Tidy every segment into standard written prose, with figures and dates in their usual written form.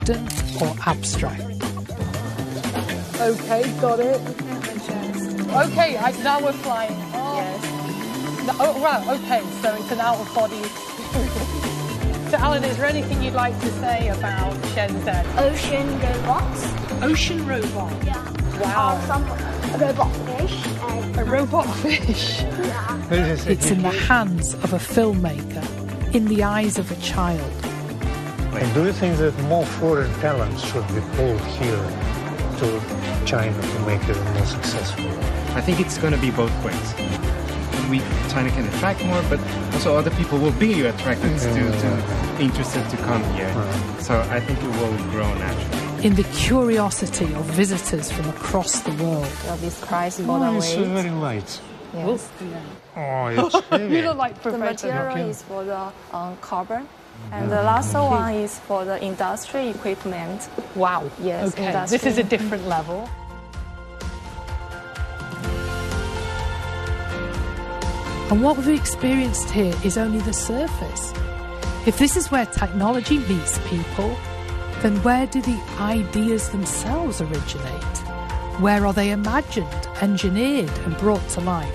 or abstract. Okay, got it. Okay, now we're flying. Oh. Yes. No, oh, right, okay, so it's an out-of-body. So, Alan, is there anything you'd like to say about Shenzhen? Ocean robots. Ocean robot? Yeah. Wow. Some robot fish. And A robot fish? yeah. It's in the hands of a filmmaker, in the eyes of a child. And do you think that more foreign talents should be pulled here to China to make it more successful? I think it's going to be both ways. China can attract more, but also other people will be attracted interested to come here. So I think it will grow naturally. In the curiosity of visitors from across the world. This price for the It's weight. very light. Yes. Oh, it's heavy. You look like The Professor. material is for the carbon, and the last one is for the industry equipment. Wow. Yes, Okay, industry. this is a different level. And what we've experienced here is only the surface. If this is where technology meets people, then where do the ideas themselves originate? Where are they imagined, engineered and brought to life?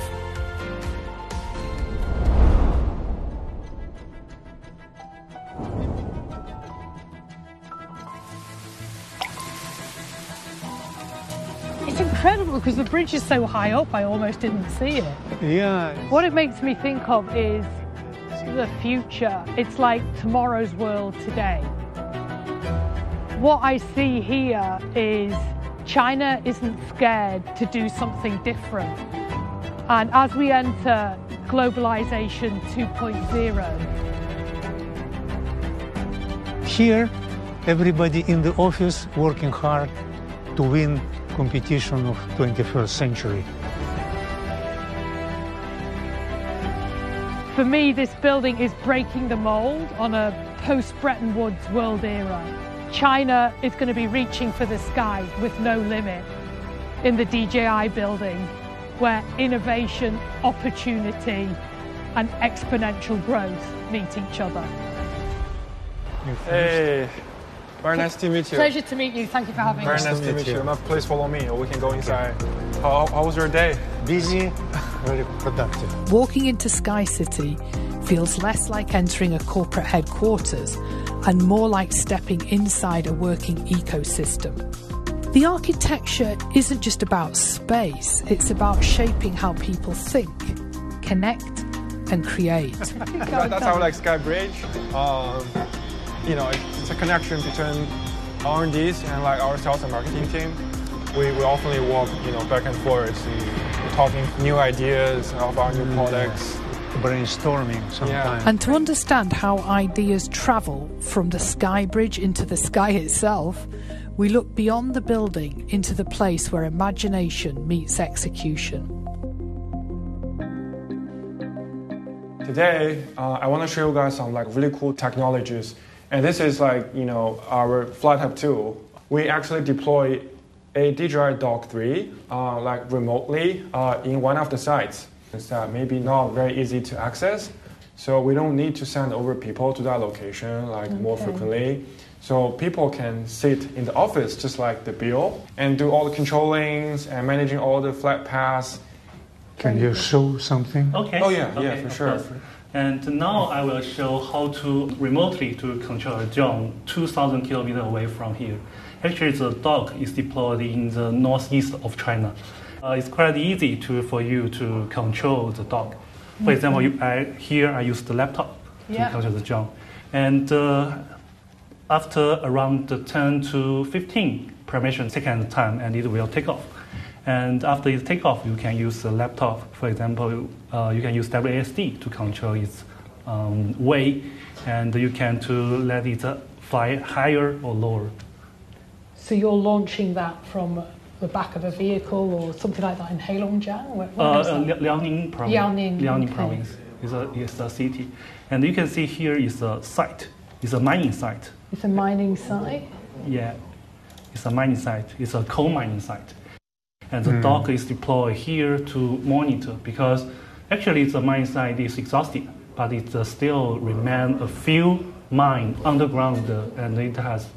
It's incredible because the bridge is so high up, I almost didn't see it. Yeah. What it makes me think of is the future. It's like tomorrow's world today. What I see here is China isn't scared to do something different. And as we enter globalization 2.0, Here, everybody in the office working hard to win competition of 21st century. for me, this building is breaking the mold on a post-Bretton Woods world era. China is going to be reaching for the sky with no limit in the DJI building, where innovation, opportunity, and exponential growth meet each other. Hey, very nice to meet you. Pleasure to meet you. Thank you for having Very us. nice to meet you. Now, please follow me, or we can go inside. How was your day? Busy, very productive. Walking into Sky City feels less like entering a corporate headquarters and more like stepping inside a working ecosystem. The architecture isn't just about space, it's about shaping how people think, connect, and create. That's how I like Sky Bridge. You know, it's a connection between R&Ds and like our sales and marketing team. We often walk, back and forth, talking new ideas of our new products. Brainstorming sometimes. And to understand how ideas travel from the Sky Bridge into the sky itself, we look beyond the building into the place where imagination meets execution. Today, I want to show you guys some like really cool technologies. And this is like, our Flight Hub 2. We actually deploy a DJI Dock 3 like remotely in one of the sites. It's maybe not very easy to access. So we don't need to send over people to that location more frequently. So people can sit in the office just like the Bill and do all the controllings and managing all the flight paths. Can you show something? Okay. Oh yeah, okay, for sure. Course. And now I will show how to remotely to control a drone 2,000 kilometers away from here. Actually, the dock is deployed in the northeast of China. It's quite easy for you to control the dock. For example, here I use the laptop to control the drone. And after around 10 to 15 permission second time, and it will take off. And after it take off, you can use the laptop. For example, you can use WASD to control its way, and you can to let it fly higher or lower. So you're launching that from the back of a vehicle or something like that in Heilongjiang? Where is that? Liaoning province. Liaoning, province is a city, and you can see here is a site. It's a mining site. It's a mining site? Yeah, it's a mining site. It's a coal mining site. And the dock is deployed here to monitor because actually the mine site is exhausted, but it still remains a few mines underground and it has